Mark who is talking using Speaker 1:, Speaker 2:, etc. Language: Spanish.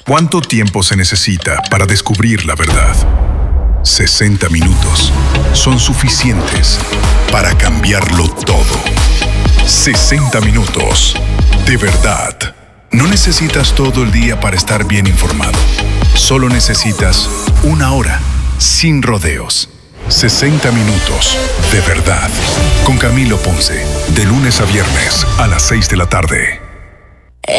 Speaker 1: ¿Cuánto tiempo se necesita para descubrir la verdad? 60 minutos son suficientes para cambiarlo todo. 60 minutos de verdad. No necesitas todo el día para estar bien informado. Solo necesitas una hora, sin rodeos. 60 minutos de verdad. Con Camilo Ponce, de lunes a viernes a las 6 de la tarde.